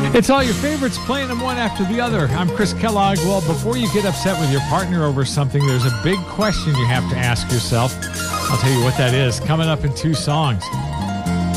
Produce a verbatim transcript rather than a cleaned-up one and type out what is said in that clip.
It's all your favorites, playing them one after the other. I'm Chris Kellogg. Well, before you get upset with your partner over something, there's a big question you have to ask yourself. I'll tell you what that is coming up in two songs.